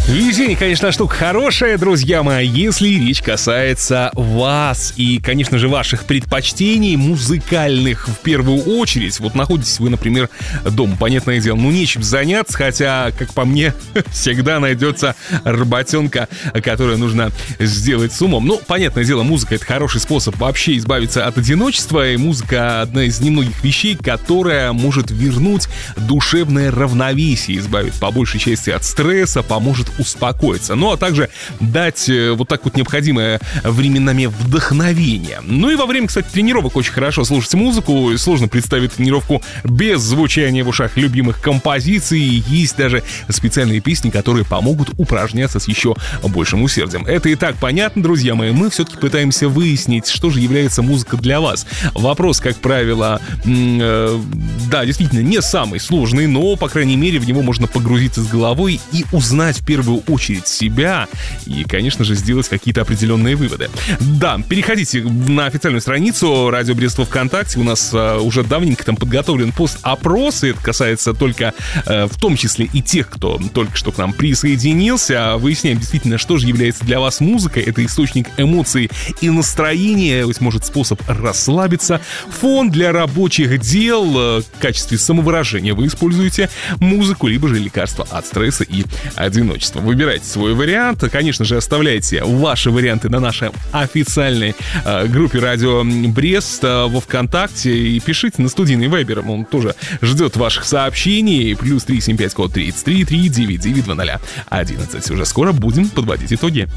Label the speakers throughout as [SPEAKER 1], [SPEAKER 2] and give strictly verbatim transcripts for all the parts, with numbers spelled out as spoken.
[SPEAKER 1] Везение, конечно, штука хорошая, друзья мои, если речь касается вас и, конечно же, ваших предпочтений музыкальных в первую очередь. Вот находитесь вы, например, дома, понятное дело, ну нечем заняться, хотя, как по мне, всегда найдется работенка, которую нужно сделать с умом. Ну, понятное дело, музыка — это хороший способ вообще избавиться от одиночества, и музыка — одна из немногих вещей, которая может вернуть душевное равновесие, избавить по большей части от стресса, поможет успокоиться, ну а также дать э, вот так вот необходимое временами вдохновение. Ну и во время, кстати, тренировок очень хорошо слушать музыку, сложно представить тренировку без звучания в ушах любимых композиций, есть даже специальные песни, которые помогут упражняться с еще большим усердием. Это и так понятно, друзья мои, мы все-таки пытаемся выяснить, что же является музыка для вас. Вопрос, как правило, э, да, действительно не самый сложный, но, по крайней мере, в него можно погрузиться с головой и узнать в первую очередь себя и, конечно же, сделать какие-то определенные выводы. Да, переходите на официальную страницу Радио Брест ВКонтакте. У нас а, уже давненько там подготовлен пост-опрос, и это касается только, а, в том числе и тех, кто только что к нам присоединился. Выясняем действительно, что же является для вас музыкой. Это источник эмоций и настроения, быть может, способ расслабиться, фон для рабочих дел, в качестве самовыражения вы используете музыку, либо же лекарство от стресса и одиночества. Выбирайте свой вариант. Конечно же, оставляйте ваши варианты на нашей официальной э, группе Радио Брест э, во ВКонтакте и пишите на студийный Вайбер. Он тоже ждет ваших сообщений. Плюс три семь пять код тридцать три три девять девять два ноль одиннадцать. Уже скоро будем подводить итоги.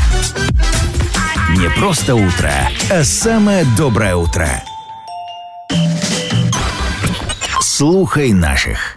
[SPEAKER 2] Не просто утро, а самое доброе утро. Слухай наших.